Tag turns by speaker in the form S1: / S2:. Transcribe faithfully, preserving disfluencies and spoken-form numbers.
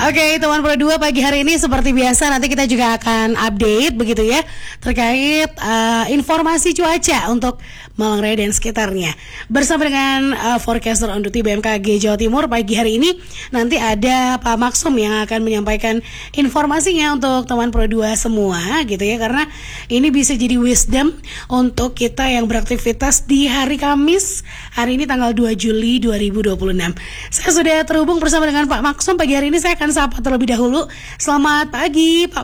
S1: Oke, teman Pro dua pagi hari ini seperti biasa nanti kita juga akan update begitu ya terkait uh, informasi cuaca untuk Malang Raya dan sekitarnya. Bersama dengan uh, forecaster on duty B M K G Jawa Timur pagi hari ini nanti ada Pak Maksum yang akan menyampaikan informasinya untuk teman Pro dua semua gitu ya, karena ini bisa jadi wisdom untuk kita yang beraktivitas di hari Kamis hari ini tanggal dua Juli dua ribu dua puluh enam. Saya sudah terhubung bersama dengan Pak Maksum pagi hari ini. Saya akan sapa terlebih dahulu. Selamat pagi Pak